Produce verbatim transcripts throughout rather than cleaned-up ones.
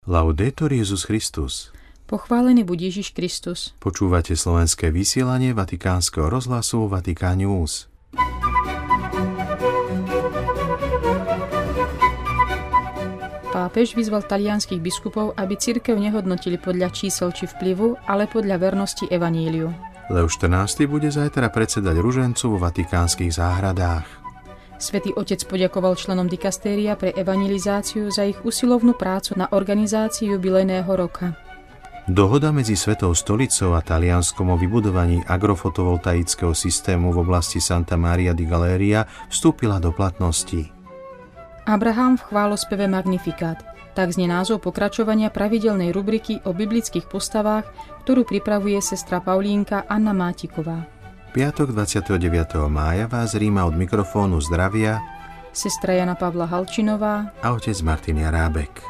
Laudetur Jesus Christus. Pochválený buď Ježiš Kristus. Počúvate slovenské vysielanie Vatikánskeho rozhlasu Vatican News. Pápež vyzval talianskych biskupov, aby cirkev nehodnotili podľa čísel či vplyvu, ale podľa vernosti evaníliu. Leo štrnásty bude zajtra predsedať ružencu vo vatikánskych záhradách. Svätý Otec poďakoval členom dikastéria pre evangelizáciu za ich usilovnú prácu na organizácii jubilejného roka. Dohoda medzi Svetou stolicou a Talianskom o vybudovaní agrofotovoltaického systému v oblasti Santa Maria di Galeria vstúpila do platnosti. Abraham v chválospeve Magnificat. Tak znie názov pokračovania pravidelnej rubriky o biblických postavách, ktorú pripravuje sestra Paulínka Anna Mátiková. Piatok dvadsiateho deviateho mája vás z Ríma od mikrofónu zdravia sestra Jana Pavla Halčinová a otec Martin Jarábek.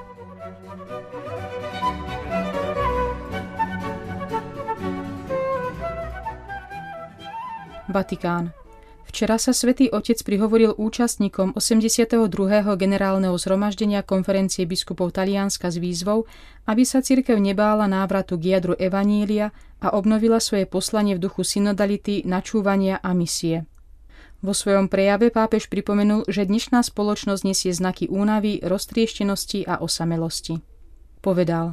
Vatikán. Včera sa Svätý Otec prihovoril účastníkom osemdesiateho druhého generálneho zhromaždenia konferencie biskupov Talianska s výzvou, aby sa cirkev nebála návratu k jadru evanília a obnovila svoje poslanie v duchu synodality, načúvania a misie. Vo svojom prejave pápež pripomenul, že dnešná spoločnosť nesie znaky únavy, roztrieštenosti a osamelosti. Povedal: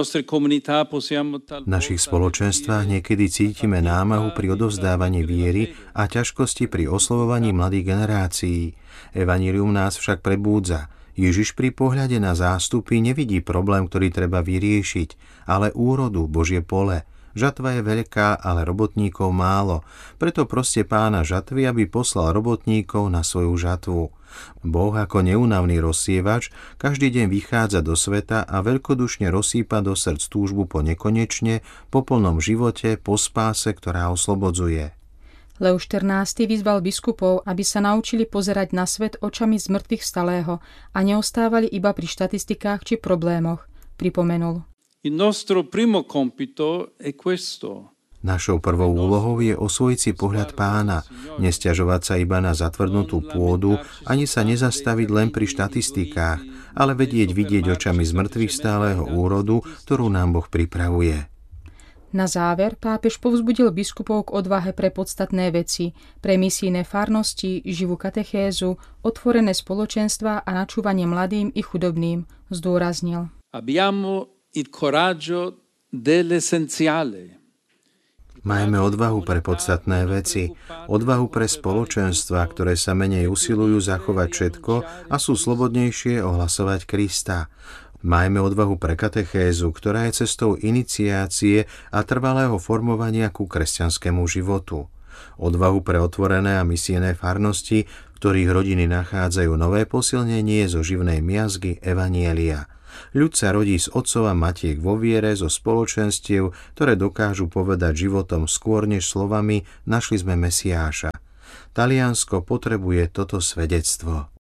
V našich spoločenstvách niekedy cítime námahu pri odovzdávaní viery a ťažkosti pri oslovovaní mladých generácií. Evanjelium nás však prebúdza. Ježiš pri pohľade na zástupy nevidí problém, ktorý treba vyriešiť, ale úrodu, Božie pole. Žatva je veľká, ale robotníkov málo. Preto proste Pána žatvy, aby poslal robotníkov na svoju žatvu. Boh ako neúnavný rozsievač každý deň vychádza do sveta a veľkodušne rozsýpa do srdc túžbu po nekonečne, po plnom živote, po spáse, ktorá oslobodzuje. Leo štrnásty vyzval biskupov, aby sa naučili pozerať na svet očami zmrtvých vstalého a neostávali iba pri štatistikách či problémoch, pripomenul. Il nostro primo compito è questo. Našou prvou úlohou je osvojiť si pohľad Pána, nesťažovať sa iba na zatvrdnutú pôdu, ani sa nezastaviť len pri štatistikách, ale vedieť vidieť očami zmrtvých stáleho úrodu, ktorú nám Boh pripravuje. Na záver pápež povzbudil biskupov k odvahe pre podstatné veci, pre misijné farnosti, živú katechézu, otvorené spoločenstva a načúvanie mladým i chudobným, zdôraznil. Abbiamo il coraggio dell'essenziale. Majme odvahu pre podstatné veci, odvahu pre spoločenstva, ktoré sa menej usilujú zachovať všetko a sú slobodnejšie ohlasovať Krista. Majme odvahu pre katechézu, ktorá je cestou iniciácie a trvalého formovania ku kresťanskému životu. Odvahu pre otvorené a misijné farnosti, v ktorých rodiny nachádzajú nové posilnenie zo živnej miazgy evanjelia. Ľud sa rodí z otcov a matiek vo viere, zo spoločenstiev, ktoré dokážu povedať životom skôr než slovami našli sme Mesiáša. Taliansko potrebuje toto svedectvo.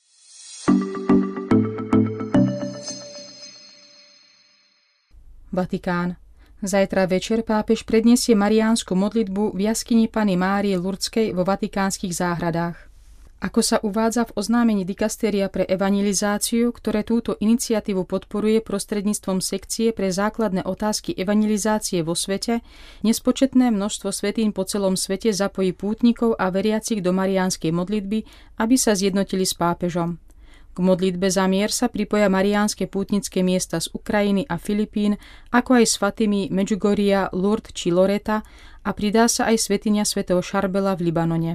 Vatikán. Zajtra večer pápež predniesie mariánsku modlitbu v jaskyni Panny Márie Lurdskej vo vatikánskych záhradách. Ako sa uvádza v oznámení dikastéria pre evangelizáciu, ktoré túto iniciatívu podporuje prostredníctvom sekcie pre základné otázky evangelizácie vo svete, nespočetné množstvo svätýň po celom svete zapojí pútnikov a veriacich do mariánskej modlitby, aby sa zjednotili s pápežom. K modlitbe za mier sa pripoja mariánske pútnické miesta z Ukrajiny a Filipín, ako aj svatými Medjugorja, Lourdes či Loreta, a pridá sa aj svätyňa svätého Šarbela v Libanone.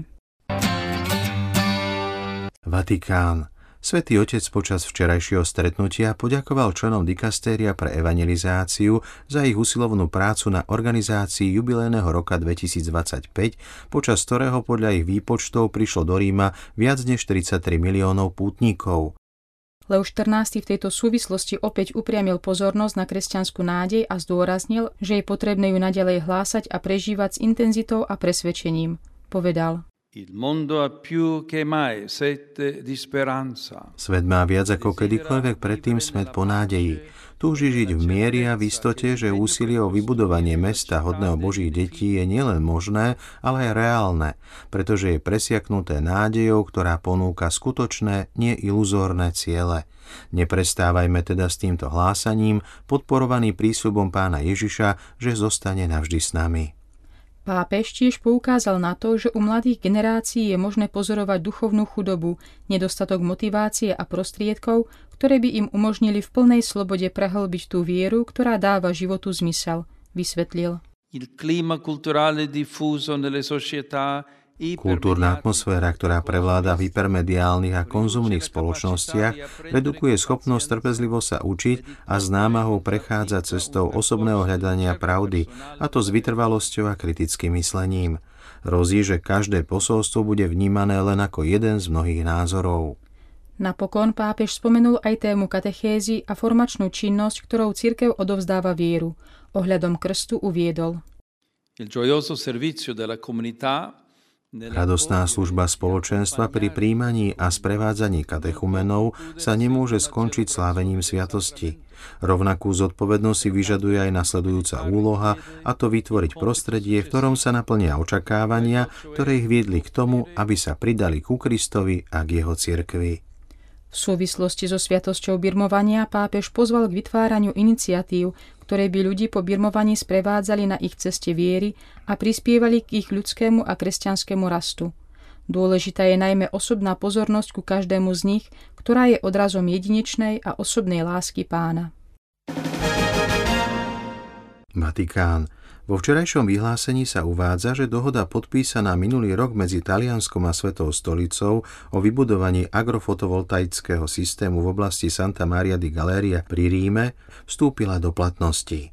Vatikán. Svätý Otec počas včerajšieho stretnutia poďakoval členom dikastéria pre evangelizáciu za ich usilovnú prácu na organizácii jubilejného roka dvetisícdvadsaťpäť, počas ktorého podľa ich výpočtov prišlo do Ríma viac než tridsaťtri miliónov pútnikov. Leo štrnásty v tejto súvislosti opäť upriamil pozornosť na kresťanskú nádej a zdôraznil, že je potrebné ju naďalej hlásať a prežívať s intenzitou a presvedčením. Povedal: Svet má viac ako kedykoľvek predtým smäd po nádeji. Túži žiť v miery a v istote, že úsilie o vybudovanie mesta hodného Božích detí je nielen možné, ale aj reálne, pretože je presiaknuté nádejou, ktorá ponúka skutočné, nie iluzórne ciele. Neprestávajme teda s týmto hlásaním, podporovaný prísľubom Pána Ježiša, že zostane navždy s nami. Pápež tiež poukázal na to, že u mladých generácií je možné pozorovať duchovnú chudobu, nedostatok motivácie a prostriedkov, ktoré by im umožnili v plnej slobode prehlbiť tú vieru, ktorá dáva životu zmysel, vysvetlil. Kultúrna atmosféra, ktorá prevláda v hypermediálnych a konzumných spoločnostiach, redukuje schopnosť trpezlivo sa učiť a s námahou prechádzať cestou osobného hľadania pravdy, a to s vytrvalosťou a kritickým myslením. Hrozí, že každé posolstvo bude vnímané len ako jeden z mnohých názorov. Napokon pápež spomenul aj tému katechézy a formačnú činnosť, ktorou cirkev odovzdáva vieru. Ohľadom krstu uviedol. Radostná služba spoločenstva pri príjmaní a sprevádzaní katechumenov sa nemôže skončiť slávením sviatosti. Rovnakú zodpovednosť si vyžaduje aj nasledujúca úloha, a to vytvoriť prostredie, v ktorom sa naplnia očakávania, ktoré ich viedli k tomu, aby sa pridali ku Kristovi a k jeho cirkvi. V súvislosti so sviatosťou birmovania pápež pozval k vytváraniu iniciatív, ktoré by ľudí po birmovaní sprevádzali na ich ceste viery a prispievali k ich ľudskému a kresťanskému rastu. Dôležitá je najmä osobná pozornosť ku každému z nich, ktorá je odrazom jedinečnej a osobnej lásky Pána. Vatikán. Vo včerajšom vyhlásení sa uvádza, že dohoda podpísaná minulý rok medzi Talianskom a Svetou stolicou o vybudovaní agrofotovoltaického systému v oblasti Santa Maria di Galeria pri Ríme vstúpila do platnosti.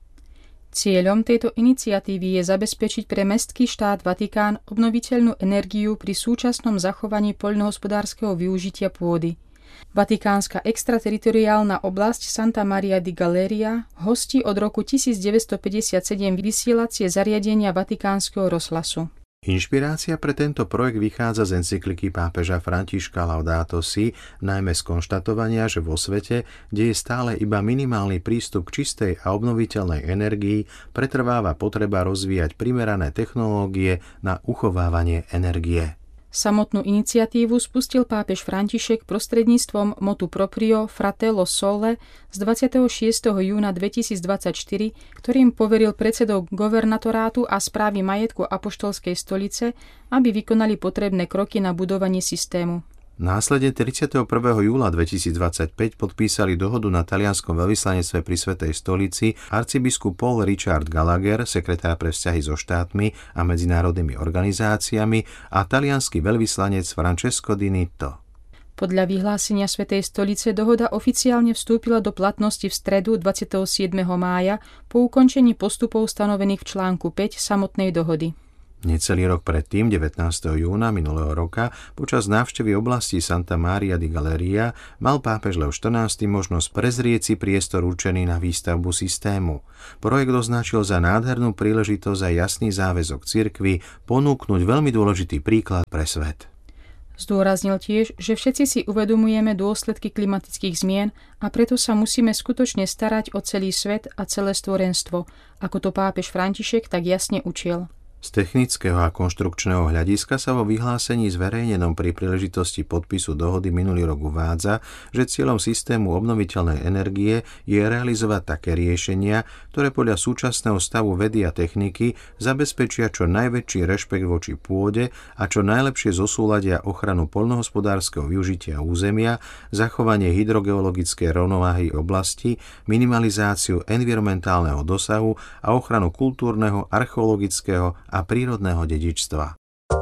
Cieľom tejto iniciatívy je zabezpečiť pre mestský štát Vatikán obnoviteľnú energiu pri súčasnom zachovaní poľnohospodárskeho využitia pôdy. Vatikánska extrateritoriálna oblasť Santa Maria di Galeria hostí od roku devätnásťstopäťdesiatsedem vysielacie zariadenia Vatikánskeho rozhlasu. Inšpirácia pre tento projekt vychádza z encykliky pápeža Františka Laudato Si, najmä z konštatovania, že vo svete, kde je stále iba minimálny prístup k čistej a obnoviteľnej energii, pretrváva potreba rozvíjať primerané technológie na uchovávanie energie. Samotnú iniciatívu spustil pápež František prostredníctvom motu proprio Fratello Sole z dvadsiateho šiesteho júna dvetisícdvadsaťštyri, ktorým poveril predsedov governatorátu a správy majetku apoštolskej stolice, aby vykonali potrebné kroky na budovanie systému. Následne tridsiateho prvého júla dvetisícdvadsaťpäť podpísali dohodu na talianskom veľvyslanectve pri Svätej stolici arcibiskup Paul Richard Gallagher, sekretár pre vzťahy so štátmi a medzinárodnými organizáciami, a taliansky veľvyslanec Francesco Di Nitto. Podľa vyhlásenia Svätej stolice dohoda oficiálne vstúpila do platnosti v stredu dvadsiateho siedmeho mája po ukončení postupov stanovených v článku päť samotnej dohody. Necelý rok predtým, devätnásteho júna minulého roka, počas návštevy oblasti Santa Maria di Galeria, mal pápež Leo štrnásty možnosť prezrieť si priestor určený na výstavbu systému. Projekt označil za nádhernú príležitosť a jasný záväzok cirkvi ponúknuť veľmi dôležitý príklad pre svet. Zdôraznil tiež, že všetci si uvedomujeme dôsledky klimatických zmien a preto sa musíme skutočne starať o celý svet a celé stvorenstvo, ako to pápež František tak jasne učil. Z technického a konštrukčného hľadiska sa vo vyhlásení zverejnenom pri príležitosti podpisu dohody minulý rok uvádza, že cieľom systému obnoviteľnej energie je realizovať také riešenia, ktoré podľa súčasného stavu vedy a techniky zabezpečia čo najväčší rešpekt voči pôde a čo najlepšie zosúladia ochranu poľnohospodárskeho využitia územia, zachovanie hydrogeologickej rovnováhy oblasti, minimalizáciu environmentálneho dosahu a ochranu kultúrneho, archeologického a prírodného dedičstva.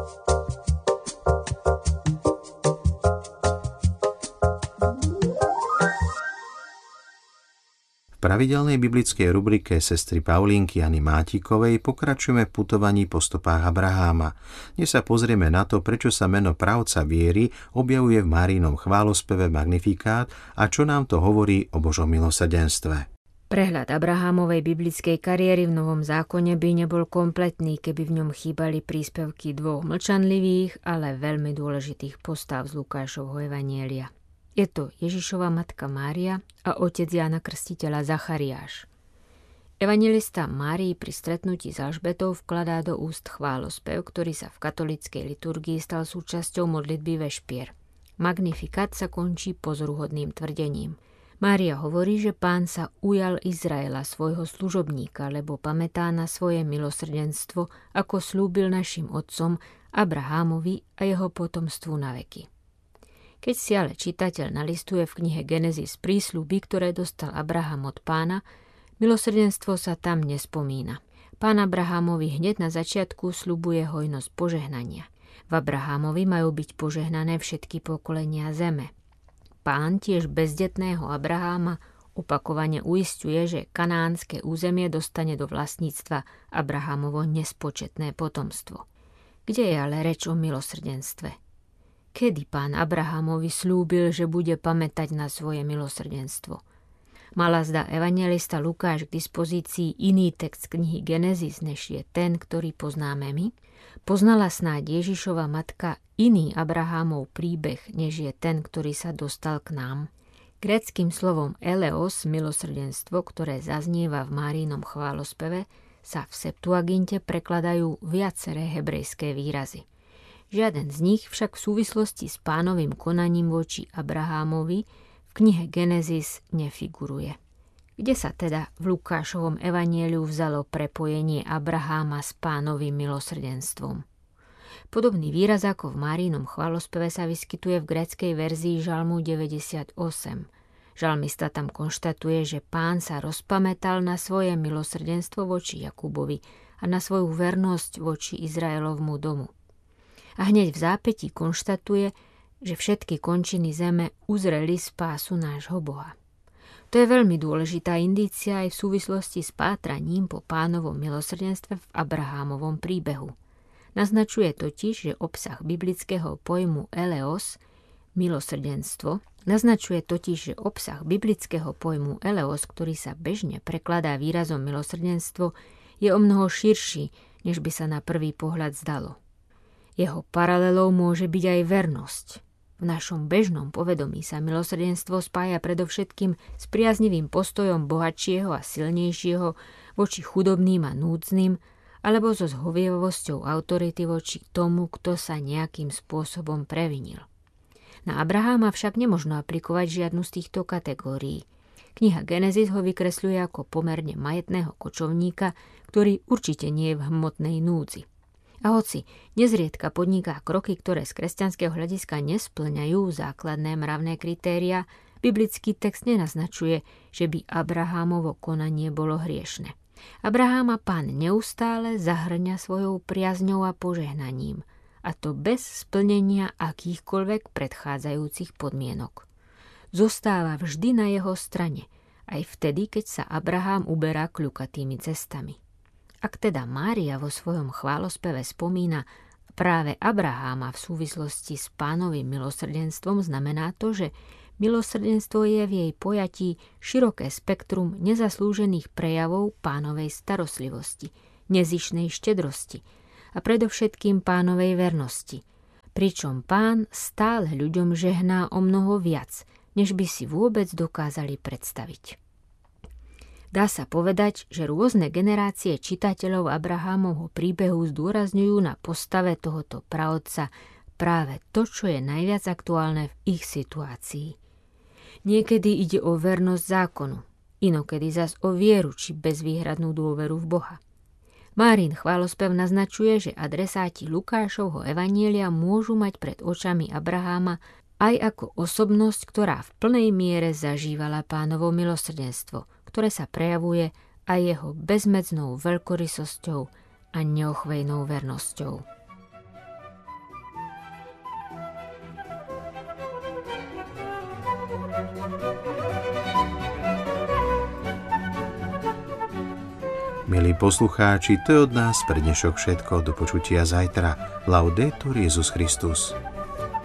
V pravidelnej biblickej rubrike sestry Paulínky Jany Mátikovej pokračujeme v putovaní po stopách Abraháma. Dnes sa pozrieme na to, prečo sa meno pravca viery objavuje v Máriinom chválospeve Magnifikát a čo nám to hovorí o Božom milosrdenstve. Prehľad Abrahámovej biblickej kariéry v Novom zákone by nebol kompletný, keby v ňom chýbali príspevky dvoch mlčanlivých, ale veľmi dôležitých postáv z Lukášovho evanjelia. Je to Ježišova matka Mária a otec Jána Krstiteľa Zachariáš. Evanjelista Márii pri stretnutí s Alžbetou vkladá do úst chválospev, ktorý sa v katolíckej liturgii stal súčasťou modlitby vešpier. Magnificat sa končí pozoruhodným tvrdením. Mária hovorí, že Pán sa ujal Izraela, svojho služobníka, lebo pamätá na svoje milosrdenstvo, ako slúbil našim otcom Abrahámovi a jeho potomstvu na veky. Keď si ale čitateľ nalistuje v knihe Genesis prísľuby, ktoré dostal Abraham od Pána, milosrdenstvo sa tam nespomína. Pán Abrahámovi hneď na začiatku sľubuje hojnosť požehnania. V Abrahámovi majú byť požehnané všetky pokolenia zeme. Pán tiež bezdetného Abraháma opakovane uisťuje, že kanánske územie dostane do vlastníctva Abrahámovo nespočetné potomstvo. Kde je ale reč o milosrdenstve? Kedy Pán Abrahámovi slúbil, že bude pamätať na svoje milosrdenstvo? Mala zdá evanjelista Lukáš k dispozícii iný text knihy Genesis, než je ten, ktorý poznáme my? Poznala snáď Ježišova matka iný Abrahámov príbeh, než je ten, ktorý sa dostal k nám? Gréckym slovom eleos, milosrdenstvo, ktoré zaznieva v Márinom chválospeve, sa v Septuaginte prekladajú viaceré hebrejské výrazy. Žiaden z nich však v súvislosti s Pánovým konaním voči Abrahámovi v knihe Genesis nefiguruje. Kde sa teda v Lukášovom evanjeliu vzalo prepojenie Abraháma s Pánovým milosrdenstvom? Podobný výraz ako v Márinom chválospeve sa vyskytuje v gréckej verzii Žalmu deväťdesiatosem. Žalmista tam konštatuje, že Pán sa rozpamätal na svoje milosrdenstvo voči Jakubovi a na svoju vernosť voči Izraelovmu domu. A hneď v zápätí konštatuje, že všetky končiny zeme uzreli spásu nášho Boha. To je veľmi dôležitá indícia aj v súvislosti s pátraním po Pánovom milosrdenstve v Abrahámovom príbehu. Naznačuje totiž, že obsah biblického pojmu eleos, milosrdenstvo, naznačuje totiž, že obsah biblického pojmu eleos, ktorý sa bežne prekladá výrazom milosrdenstvo, je omnoho širší, než by sa na prvý pohľad zdalo. Jeho paralelou môže byť aj vernosť. V našom bežnom povedomí sa milosrdenstvo spája predovšetkým s priaznivým postojom bohatšieho a silnejšieho voči chudobným a núdznym, alebo so zhovievavosťou autority voči tomu, kto sa nejakým spôsobom previnil. Na Abraháma však nemožno aplikovať žiadnu z týchto kategórií. Kniha Genesis ho vykresľuje ako pomerne majetného kočovníka, ktorý určite nie je v hmotnej núdzi. A hoci nezriedka podniká kroky, ktoré z kresťanského hľadiska nespĺňajú základné mravné kritéria, biblický text nenaznačuje, že by Abrahámovo konanie bolo hriešne. Abraháma Pán neustále zahrňa svojou priazňou a požehnaním, a to bez splnenia akýchkoľvek predchádzajúcich podmienok. Zostáva vždy na jeho strane, aj vtedy, keď sa Abrahám uberá kľukatými cestami. Ak teda Mária vo svojom chválospeve spomína práve Abraháma v súvislosti s Pánovým milosrdenstvom, znamená to, že milosrdenstvo je v jej pojatí široké spektrum nezaslúžených prejavov Pánovej starostlivosti, nezišnej štedrosti a predovšetkým Pánovej vernosti, pričom Pán stále ľuďom žehná o mnoho viac, než by si vôbec dokázali predstaviť. Dá sa povedať, že rôzne generácie čitateľov Abrahámovho príbehu zdôrazňujú na postave tohoto praotca práve to, čo je najviac aktuálne v ich situácii. Niekedy ide o vernosť zákonu, inokedy zas o vieru či bezvýhradnú dôveru v Boha. Márin chválospev naznačuje, že adresáti Lukášovho evanjelia môžu mať pred očami Abraháma aj ako osobnosť, ktorá v plnej miere zažívala Pánovo milosrdenstvo, ktoré sa prejavuje aj jeho bezmedznou veľkorysosťou a neochvejnou vernosťou. Milí poslucháči, to je od nás pre dnešok všetko. Do počutia zajtra. Laudetur Jesus Christus.